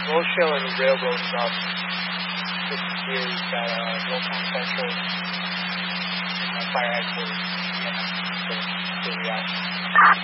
we'll show in railroad stuff. This here we've got Wilcox Central, fire headquarters. Yeah, so here we are.